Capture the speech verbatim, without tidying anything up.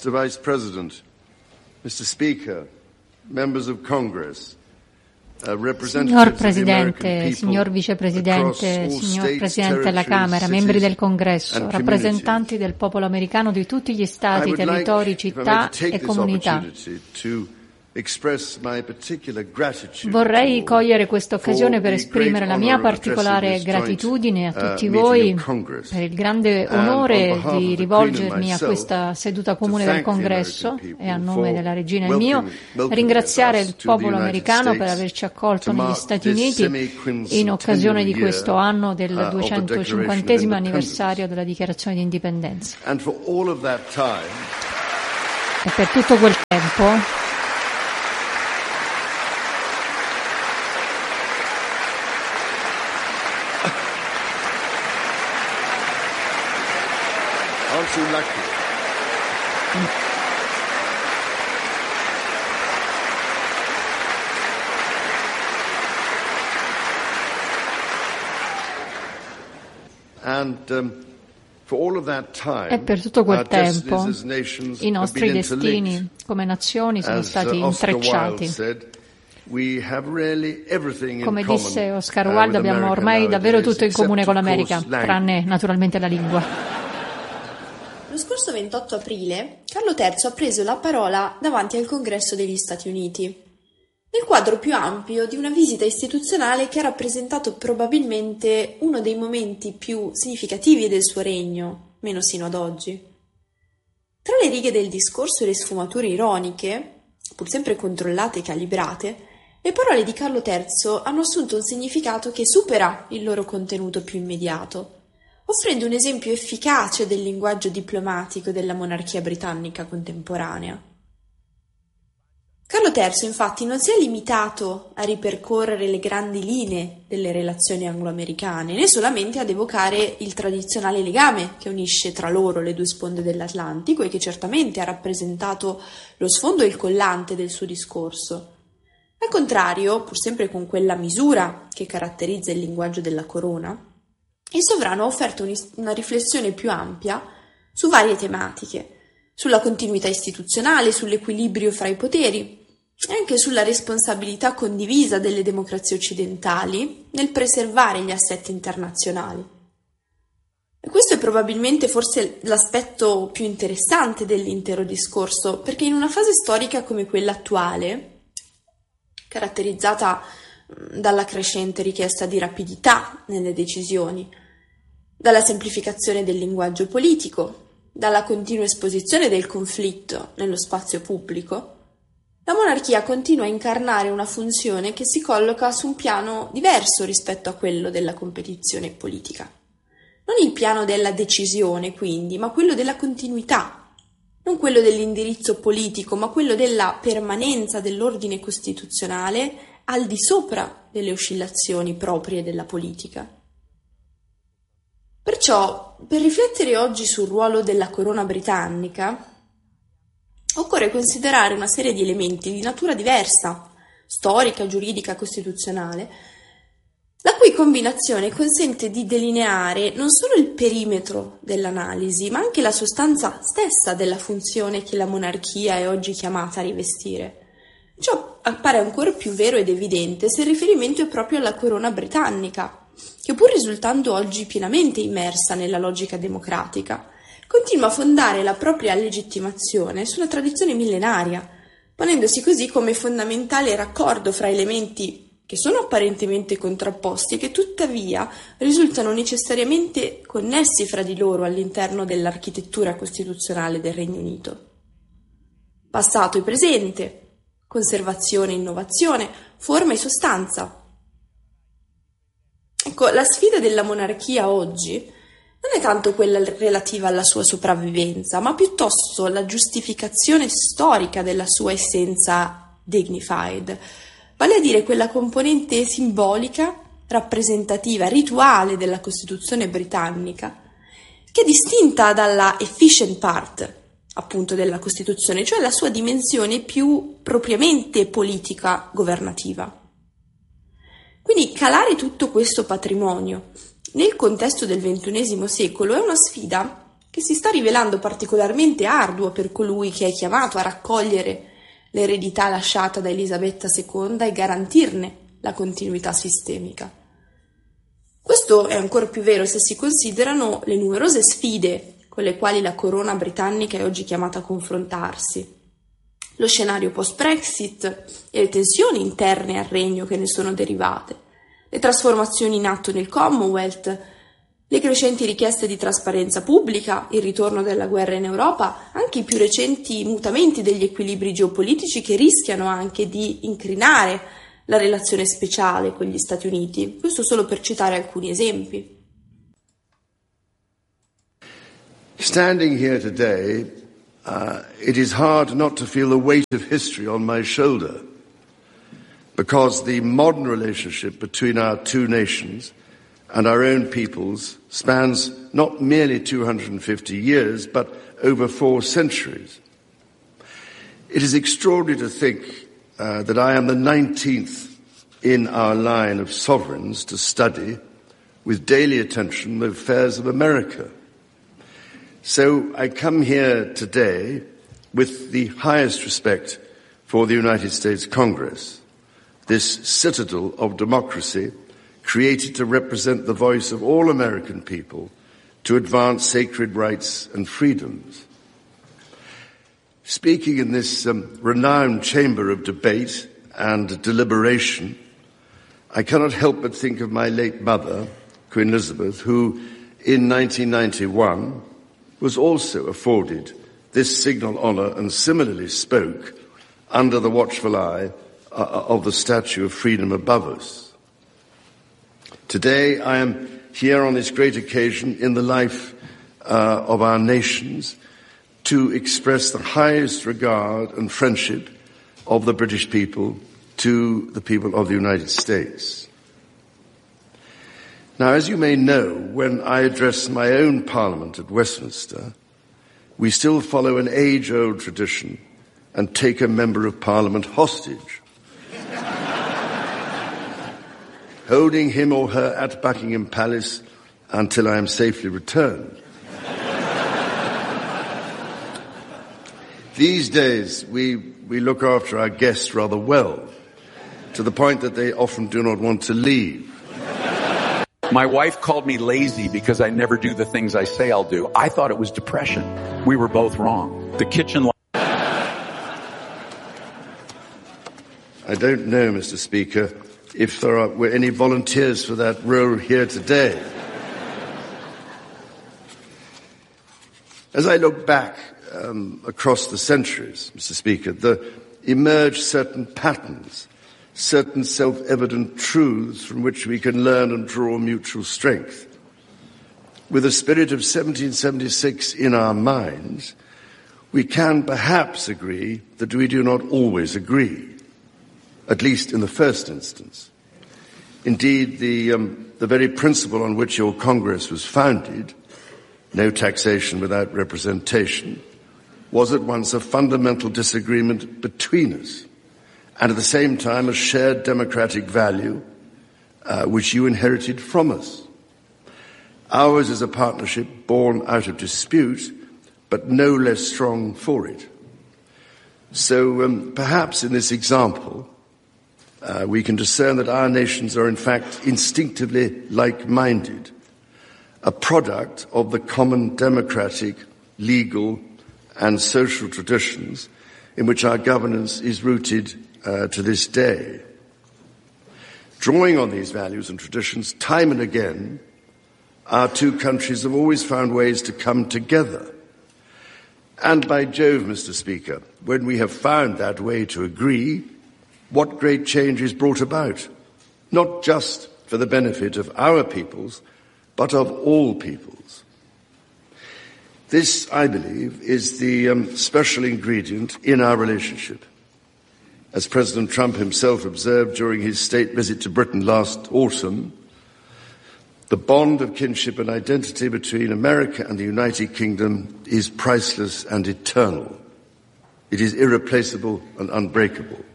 mister Vice President, mister Speaker, members of Congress, Signor Presidente, signor Vicepresidente, signor Presidente della Camera, membri del Congresso, rappresentanti del popolo americano di tutti gli stati, territori, città e comunità. Vorrei cogliere questa occasione per esprimere la mia particolare gratitudine a tutti voi per il grande onore di rivolgermi a questa seduta comune del Congresso e a nome della Regina il mio, ringraziare il popolo americano per averci accolto negli Stati Uniti in occasione di questo anno del duecentocinquantesimo anniversario della Dichiarazione di Indipendenza. E per tutto quel tempo Aren't you lucky? And, um, for all of that time, e per tutto quel tempo as nations i nostri have been destini come nazioni sono As, stati uh, Oscar intrecciati. Wilde said, we have really everything in Come common, disse Oscar uh, Wilde, with abbiamo America ormai davvero nowadays, tutto in comune except, con of l'America, course, language. tranne naturalmente la lingua. Lo scorso ventotto aprile, Carlo terzo ha preso la parola davanti al Congresso degli Stati Uniti, nel quadro più ampio di una visita istituzionale che ha rappresentato probabilmente uno dei momenti più significativi del suo regno, meno sino ad oggi. Tra le righe del discorso e le sfumature ironiche, pur sempre controllate e calibrate, le parole di Carlo terzo hanno assunto un significato che supera il loro contenuto più immediato, offrendo un esempio efficace del linguaggio diplomatico della monarchia britannica contemporanea. Carlo terzo, infatti, non si è limitato a ripercorrere le grandi linee delle relazioni anglo-americane, né solamente ad evocare il tradizionale legame che unisce tra loro le due sponde dell'Atlantico e che certamente ha rappresentato lo sfondo e il collante del suo discorso. Al contrario, pur sempre con quella misura che caratterizza il linguaggio della corona, il sovrano ha offerto una riflessione più ampia su varie tematiche, sulla continuità istituzionale, sull'equilibrio fra i poteri e anche sulla responsabilità condivisa delle democrazie occidentali nel preservare gli assetti internazionali. E questo è probabilmente forse l'aspetto più interessante dell'intero discorso, perché in una fase storica come quella attuale, caratterizzata dalla crescente richiesta di rapidità nelle decisioni, dalla semplificazione del linguaggio politico, dalla continua esposizione del conflitto nello spazio pubblico, la monarchia continua a incarnare una funzione che si colloca su un piano diverso rispetto a quello della competizione politica. Non il piano della decisione, quindi, ma quello della continuità, non quello dell'indirizzo politico, ma quello della permanenza dell'ordine costituzionale al di sopra delle oscillazioni proprie della politica. Perciò, per riflettere oggi sul ruolo della corona britannica, occorre considerare una serie di elementi di natura diversa, storica, giuridica, costituzionale, la cui combinazione consente di delineare non solo il perimetro dell'analisi, ma anche la sostanza stessa della funzione che la monarchia è oggi chiamata a rivestire. Ciò appare ancora più vero ed evidente se il riferimento è proprio alla corona britannica, che pur risultando oggi pienamente immersa nella logica democratica, continua a fondare la propria legittimazione su una tradizione millenaria, ponendosi così come fondamentale raccordo fra elementi che sono apparentemente contrapposti e che tuttavia risultano necessariamente connessi fra di loro all'interno dell'architettura costituzionale del Regno Unito. Passato e presente, conservazione e innovazione, forma e sostanza. Ecco, la sfida della monarchia oggi non è tanto quella relativa alla sua sopravvivenza, ma piuttosto la giustificazione storica della sua essenza dignified, vale a dire quella componente simbolica, rappresentativa, rituale della Costituzione britannica, che è distinta dalla efficient part, appunto, della Costituzione, cioè la sua dimensione più propriamente politica governativa. Quindi calare tutto questo patrimonio nel contesto del ventunesimo secolo è una sfida che si sta rivelando particolarmente arduo per colui che è chiamato a raccogliere l'eredità lasciata da Elisabetta seconda e garantirne la continuità sistemica. Questo è ancora più vero se si considerano le numerose sfide con le quali la corona britannica è oggi chiamata a confrontarsi. Lo scenario post-Brexit e le tensioni interne al regno che ne sono derivate, le trasformazioni in atto nel Commonwealth, le crescenti richieste di trasparenza pubblica, il ritorno della guerra in Europa, anche i più recenti mutamenti degli equilibri geopolitici che rischiano anche di incrinare la relazione speciale con gli Stati Uniti. Questo solo per citare alcuni esempi. Standing here today, uh, it is hard not to feel the weight of history on my shoulder, because the modern relationship between our two nations and our own peoples spans not merely two hundred fifty years, but over four centuries. It is extraordinary to think uh, that I am the nineteenth in our line of sovereigns to study with daily attention the affairs of America. So I come here today with the highest respect for the United States Congress, this citadel of democracy created to represent the voice of all American people to advance sacred rights and freedoms. Speaking in this um, renowned chamber of debate and deliberation, I cannot help but think of my late mother, Queen Elizabeth, who in nineteen ninety-one was also afforded this signal honour and similarly spoke under the watchful eye uh, of the Statue of Freedom above us. Today I am here on this great occasion in the life uh, of our nations to express the highest regard and friendship of the British people to the people of the United States. Now, as you may know, when I address my own Parliament at Westminster, we still follow an age-old tradition and take a Member of Parliament hostage, holding him or her at Buckingham Palace until I am safely returned. These days, we, we look after our guests rather well, to the point that they often do not want to leave. My wife called me lazy because I never do the things I say I'll do. I thought it was depression. We were both wrong. The kitchen... I don't know, Mister Speaker, if there are, were any volunteers for that role here today. As I look back um, across the centuries, Mister Speaker, there emerge certain patterns, certain self-evident truths from which we can learn and draw mutual strength. With the spirit of seventeen seventy-six in our minds, we can perhaps agree that we do not always agree, at least in the first instance. Indeed, the, um, the very principle on which your Congress was founded, no taxation without representation, was at once a fundamental disagreement between us, and at the same time a shared democratic value uh, which you inherited from us. Ours is a partnership born out of dispute, but no less strong for it. So um, perhaps in this example, uh, we can discern that our nations are in fact instinctively like-minded, a product of the common democratic, legal and social traditions in which our governance is rooted Uh, to this day. Drawing on these values and traditions, time and again, our two countries have always found ways to come together. And by Jove, Mister Speaker, when we have found that way to agree, what great change is brought about, not just for the benefit of our peoples, but of all peoples. This, I believe, is the um, special ingredient in our relationship. As President Trump himself observed during his state visit to Britain last autumn, the bond of kinship and identity between America and the United Kingdom is priceless and eternal. It is irreplaceable and unbreakable.